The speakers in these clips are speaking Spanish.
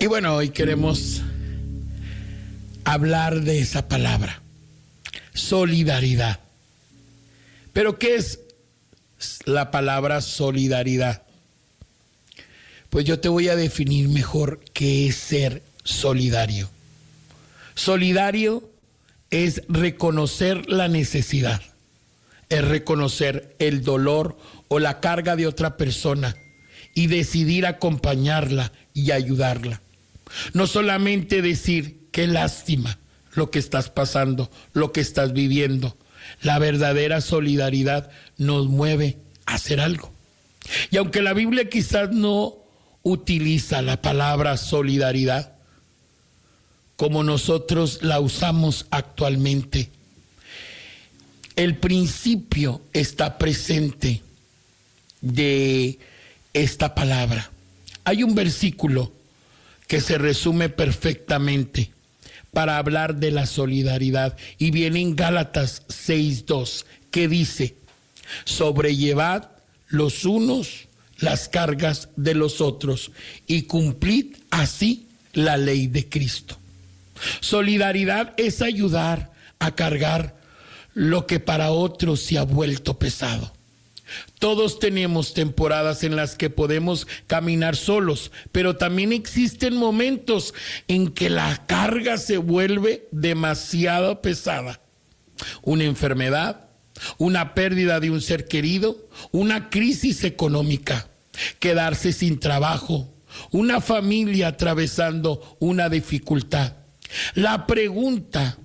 Y bueno, hoy queremos hablar de esa palabra, solidaridad. ¿Pero qué es la palabra solidaridad? Pues yo te voy a definir mejor qué es ser solidario. Solidario es reconocer la necesidad, es reconocer el dolor o la carga de otra persona y decidir acompañarla y ayudarla. No solamente decir qué lástima lo que estás pasando, lo que estás viviendo. La verdadera solidaridad nos mueve a hacer algo. Y aunque la Biblia quizás no utiliza la palabra solidaridad como nosotros la usamos actualmente, el principio está presente de esta palabra. Hay un versículo que se resume perfectamente para hablar de la solidaridad y viene en Gálatas 6:2, que dice: sobrellevad los unos las cargas de los otros y cumplid así la ley de Cristo. Solidaridad es ayudar a cargar lo que para otros se ha vuelto pesado. Todos tenemos temporadas en las que podemos caminar solos, pero también existen momentos en que la carga se vuelve demasiado pesada. Una enfermedad, una pérdida de un ser querido, una crisis económica, quedarse sin trabajo, una familia atravesando una dificultad. La pregunta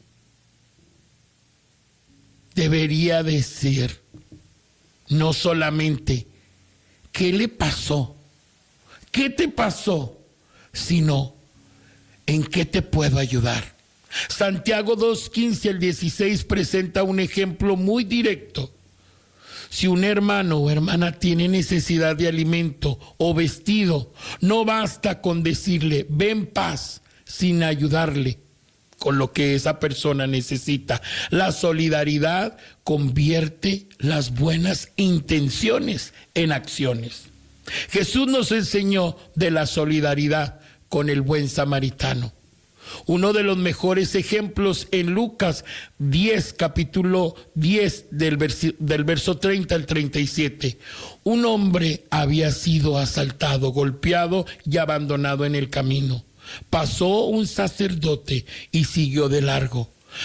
debería de ser no solamente ¿qué le pasó? ¿Qué te pasó? Sino ¿en qué te puedo ayudar? Santiago 2:15 al 16 presenta un ejemplo muy directo. Si un hermano o hermana tiene necesidad de alimento o vestido, no basta con decirle ven paz sin ayudarle con lo que esa persona necesita. La solidaridad convierte las buenas intenciones en acciones. Jesús nos enseñó de la solidaridad con el buen samaritano. Uno de los mejores ejemplos en Lucas 10, capítulo 10, del verso 30 al 37. Un hombre había sido asaltado, golpeado y abandonado en el camino. Pasó un sacerdote y siguió de largo.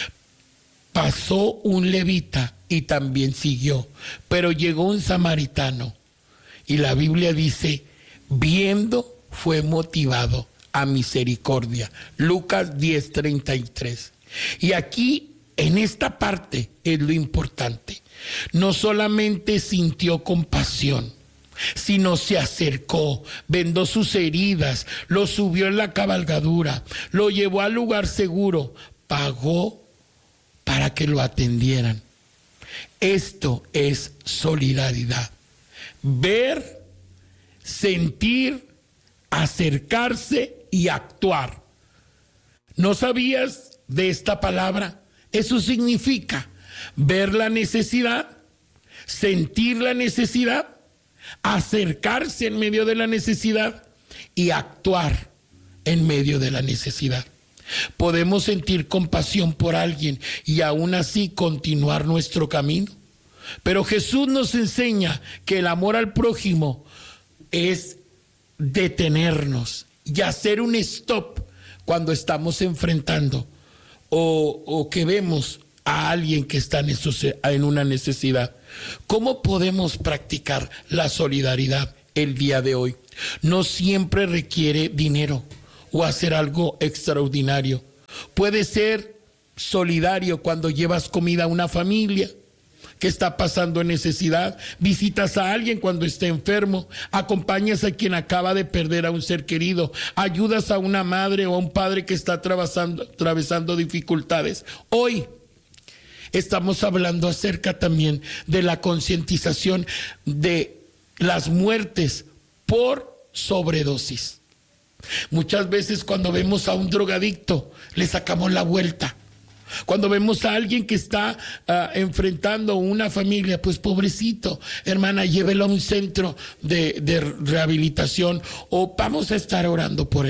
Pasó un levita y también siguió. Pero llegó un samaritano y la Biblia dice, viendo, fue motivado a misericordia. Lucas 10:33. Y aquí, en esta parte, es lo importante. No solamente sintió compasión, sino se acercó, vendó sus heridas, lo subió en la cabalgadura, lo llevó al lugar seguro, pagó para que lo atendieran. Esto es solidaridad. Ver, sentir, acercarse y actuar. ¿No sabías de esta palabra? Eso significa ver la necesidad, sentir la necesidad, acercarse en medio de la necesidad y actuar en medio de la necesidad. Podemos sentir compasión por alguien y aún así continuar nuestro camino. Pero Jesús nos enseña que el amor al prójimo es detenernos y hacer un stop cuando estamos enfrentando o que vemos a alguien que está en una necesidad. ¿Cómo podemos practicar la solidaridad el día de hoy? No siempre requiere dinero o hacer algo extraordinario. Puede ser solidario cuando llevas comida a una familia que está pasando en necesidad, visitas a alguien cuando está enfermo, acompañas a quien acaba de perder a un ser querido, ayudas a una madre o a un padre que está atravesando dificultades. Hoy estamos hablando acerca también de la concientización de las muertes por sobredosis. Muchas veces cuando vemos a un drogadicto le sacamos la vuelta. Cuando vemos a alguien que está enfrentando una familia, pues pobrecito, hermana, llévelo a un centro de rehabilitación o vamos a estar orando por él.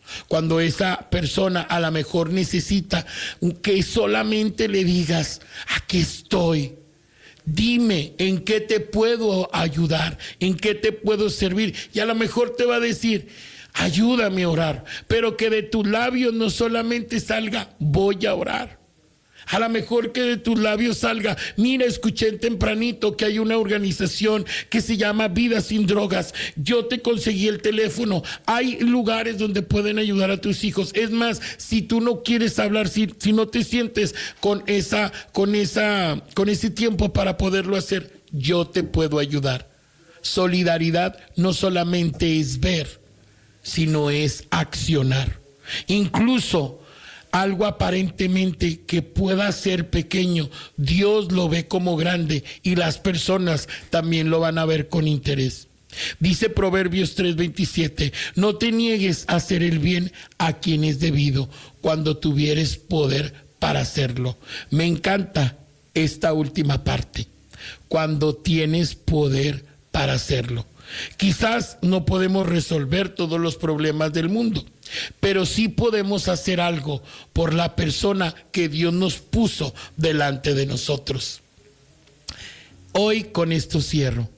Cuando esa persona a lo mejor necesita que solamente le digas, aquí estoy. Dime en qué te puedo ayudar, en qué te puedo servir. Y a lo mejor te va a decir, ayúdame a orar. Pero que de tus labios no solamente salga, voy a orar. A lo mejor que de tus labios salga, mira, escuché tempranito que hay una organización que se llama Vida Sin Drogas. Yo te conseguí el teléfono. Hay lugares donde pueden ayudar a tus hijos. Es más, si tú no quieres hablar, si no te sientes con ese tiempo para poderlo hacer, yo te puedo ayudar. Solidaridad no solamente es ver, sino es accionar. Incluso algo aparentemente que pueda ser pequeño, Dios lo ve como grande y las personas también lo van a ver con interés. Dice Proverbios 3:27, no te niegues a hacer el bien a quien es debido cuando tuvieres poder para hacerlo. Me encanta esta última parte, cuando tienes poder para hacerlo. Quizás no podemos resolver todos los problemas del mundo, pero sí podemos hacer algo por la persona que Dios nos puso delante de nosotros. Hoy con esto cierro.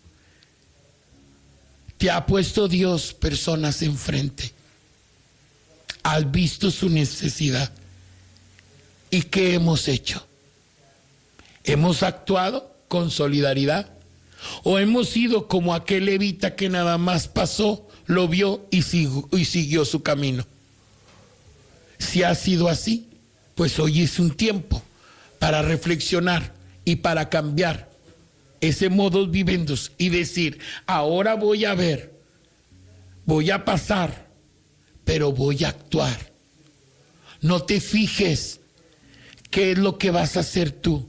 Te ha puesto Dios personas enfrente. Has visto su necesidad. ¿Y qué hemos hecho? ¿Hemos actuado con solidaridad? ¿O hemos sido como aquel levita que nada más pasó, lo vio y siguió su camino? Si ha sido así, pues hoy es un tiempo para reflexionar y para cambiar ese modus vivendi y decir, ahora voy a ver, voy a pasar, pero voy a actuar. No te fijes qué es lo que vas a hacer tú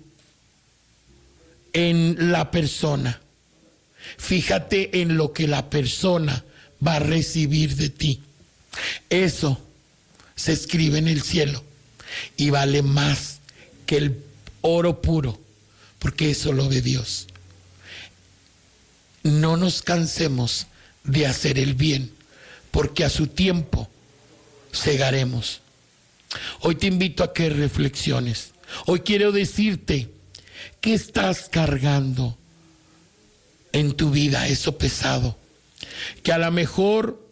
en la persona. Fíjate en lo que la persona va a recibir de ti. Eso se escribe en el cielo y vale más que el oro puro, porque eso lo ve Dios. No nos cansemos de hacer el bien, porque a su tiempo segaremos. Hoy te invito a que reflexiones. Hoy quiero decirte, ¿qué estás cargando en tu vida, eso pesado? Que a lo mejor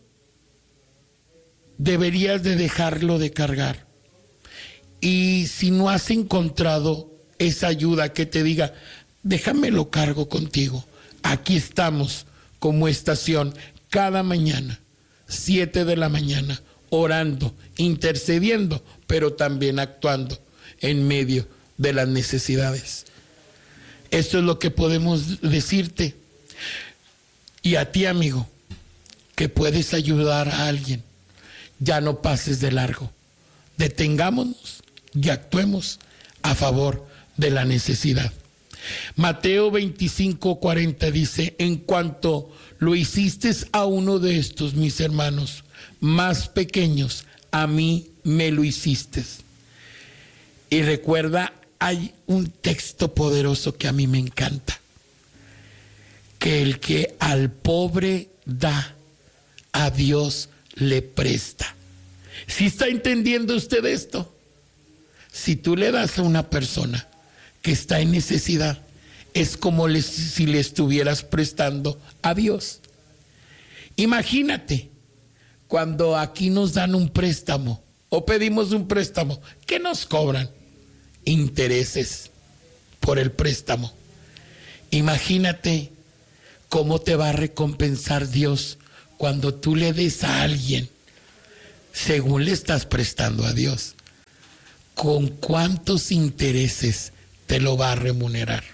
deberías de dejarlo de cargar. Y si no has encontrado esa ayuda que te diga, déjamelo cargo contigo. Aquí estamos como estación cada mañana, 7 de la mañana, orando, intercediendo, pero también actuando en medio de las necesidades. Esto es lo que podemos decirte. Y a ti, amigo, que puedes ayudar a alguien, ya no pases de largo. Detengámonos y actuemos a favor de la necesidad. Mateo 25:40 dice, en cuanto lo hiciste a uno de estos, mis hermanos, más pequeños, a mí me lo hiciste. Y recuerda, hay un texto poderoso que a mí me encanta, que el que al pobre da, a Dios le presta. ¿Sí está entendiendo usted esto? Si tú le das a una persona que está en necesidad, es como si le estuvieras prestando a Dios. Imagínate, cuando aquí nos dan un préstamo o pedimos un préstamo, ¿qué nos cobran? Intereses por el préstamo. Imagínate cómo te va a recompensar Dios cuando tú le des a alguien según le estás prestando a Dios. ¿Con cuántos intereses te lo va a remunerar?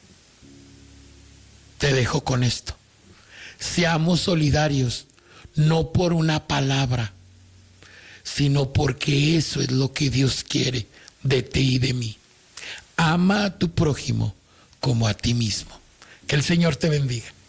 Te dejo con esto. Seamos solidarios, no por una palabra, sino porque eso es lo que Dios quiere de ti y de mí. Ama a tu prójimo como a ti mismo. Que el Señor te bendiga.